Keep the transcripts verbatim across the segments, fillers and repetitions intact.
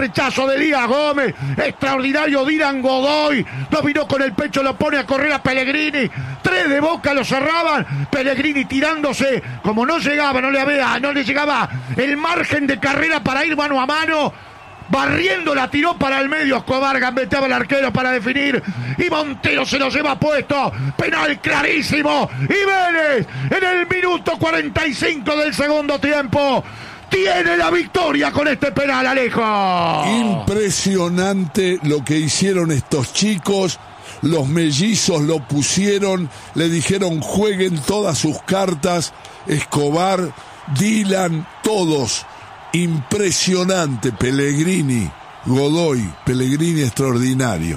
rechazo de Elías Gómez. Extraordinario Dylan Godoy. Dominó con el pecho, lo pone a correr a Pellegrini. Tres de Boca lo cerraban. Pellegrini tirándose. Como no llegaba, no le había, no le llegaba el margen de carrera para ir mano a mano. Barriendo la tiró para el medio. Escobar gambeteaba al arquero para definir. Y Montero se lo lleva puesto. Penal clarísimo. Y Vélez en el minuto cuarenta y cinco del segundo tiempo tiene la victoria con este penal, Alejo. Impresionante lo que hicieron estos chicos. Los mellizos lo pusieron. Le dijeron jueguen todas sus cartas. Escobar, Dylan, todos. Impresionante, Pellegrini, Godoy, Pellegrini extraordinario.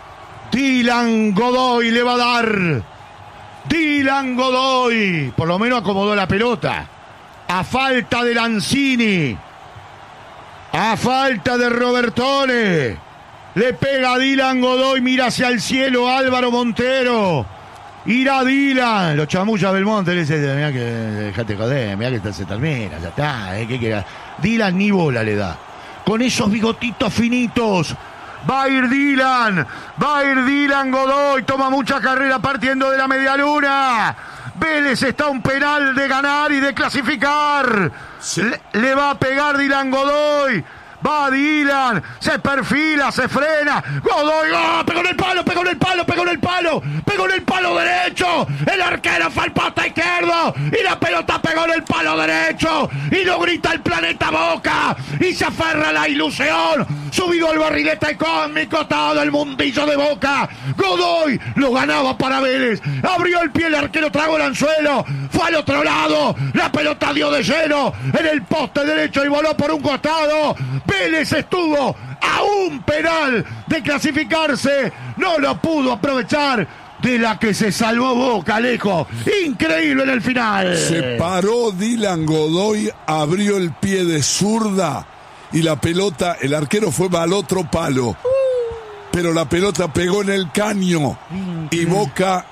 Dylan Godoy le va a dar. Dylan Godoy, por lo menos acomodó la pelota. A falta de Lanzini, a falta de Robertone, le pega a Dylan Godoy, mira hacia el cielo Álvaro Montero. Irá Dylan, los chamullas Belmonte le dice, mirá que dejate joder, mirá que se termina, ya está, ¿eh? ¿Qué queda? Dylan ni bola le da. Con esos bigotitos finitos. Va a ir Dylan, va a ir Dylan Godoy, toma mucha carrera partiendo de la media luna. Vélez está a un penal de ganar y de clasificar. Sí. Le, le va a pegar Dylan Godoy. Va Dylan, se perfila, se frena. Godoy, ¡oh! Pegó en el palo, pegó en el palo, pegó en el palo, pegó en el palo derecho. El arquero fue al poste izquierdo y la pelota pegó en el palo derecho. Y lo grita el planeta Boca y se aferra a la ilusión. Subido al barrilete cósmico, todo el mundillo de Boca. Godoy lo ganaba para Vélez. Abrió el pie el arquero, tragó el anzuelo. Fue al otro lado. La pelota dio de lleno en el poste derecho y voló por un costado. Vélez estuvo a un penal de clasificarse. No lo pudo aprovechar. De la que se salvó Boca, Alejo. Increíble en el final. Se paró Dylan Godoy, abrió el pie de zurda y la pelota, el arquero fue al otro palo. Pero la pelota pegó en el caño. Y Boca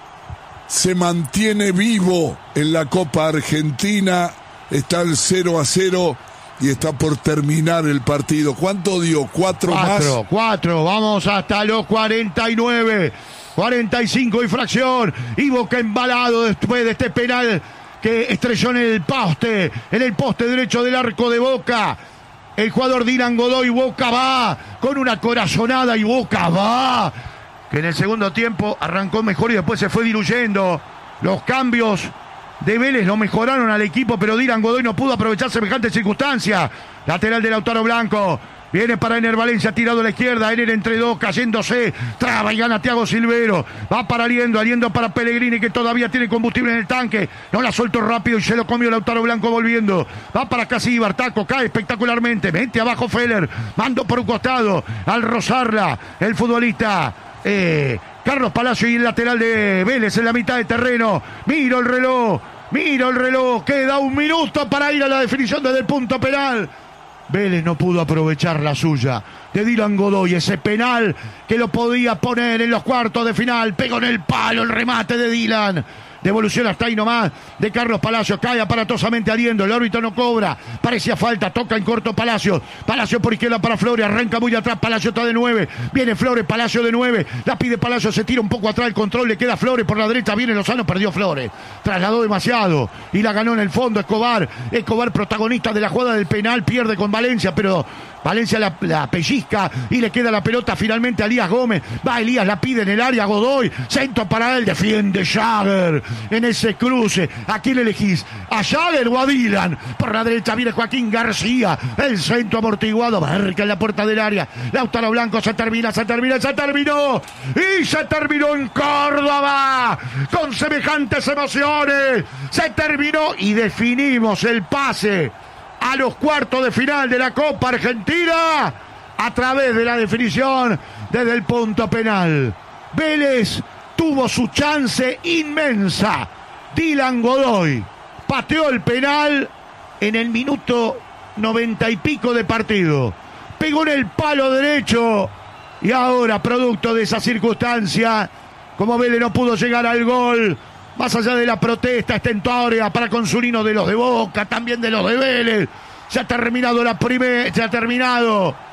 se mantiene vivo en la Copa Argentina. Está el cero a cero y está por terminar el partido. ¿Cuánto dio? ¿Cuatro, cuatro más? Cuatro, cuatro. Vamos hasta los cuarenta y nueve. cuarenta y cinco y fracción. Y Boca embalado después de este penal que estrelló en el poste, en el poste derecho del arco de Boca. El jugador Dylan Godoy. Boca va con una corazonada y Boca va. Que en el segundo tiempo arrancó mejor y después se fue diluyendo. Los cambios de Vélez lo mejoraron al equipo, pero Dylan Godoy no pudo aprovechar semejante circunstancia. Lateral de Lautaro Blanco. Viene para Ener Valencia, tirado a la izquierda. Ener entre dos, cayéndose. Traba y gana Thiago Silvero. Va para Aliendo, Aliendo para Pellegrini, que todavía tiene combustible en el tanque. No la soltó rápido y se lo comió Lautaro Blanco volviendo. Va para Casíbar, Taco, cae espectacularmente. Mete abajo Feller. Mando por un costado. Al rozarla, el futbolista eh, Carlos Palacio y el lateral de Vélez en la mitad de terreno. Miro el reloj. Miro el reloj. Queda un minuto para ir a la definición desde el punto penal. Vélez no pudo aprovechar la suya de Dylan Godoy, ese penal que lo podía poner en los cuartos de final. Pegó en el palo el remate de Dylan. Devolución hasta ahí nomás de Carlos Palacio. Cae aparatosamente Aliendo. El árbitro no cobra. Parecía falta. Toca en corto Palacio. Palacio por izquierda para Flores. Arranca muy atrás. Palacio está de nueve. Viene Flores. Palacio de nueve. La pide Palacio. Se tira un poco atrás. El control le queda a Flores. Por la derecha viene Lozano. Perdió Flores. Trasladó demasiado. Y la ganó en el fondo Escobar. Escobar, protagonista de la jugada del penal. Pierde con Valencia. Pero Valencia la, la pellizca. Y le queda la pelota finalmente a Elías Gómez. Va Elías. La pide en el área. Godoy. Centro para él. Defiende Jagger. En ese cruce, ¿a quién elegís? ¿A Jagger o a Dylan? Por la derecha viene Joaquín García, el centro amortiguado, marca en la puerta del área. Lautaro Blanco, se termina, se termina, se terminó. Y se terminó en Córdoba, con semejantes emociones. Se terminó y definimos el pase a los cuartos de final de la Copa Argentina a través de la definición desde el punto penal. Vélez tuvo su chance inmensa. Dylan Godoy pateó el penal en el minuto noventa y pico de partido. Pegó en el palo derecho y ahora, producto de esa circunstancia, como Vélez no pudo llegar al gol, más allá de la protesta estentórea para Consulino de los de Boca, también de los de Vélez, se ha terminado la primera, se ha terminado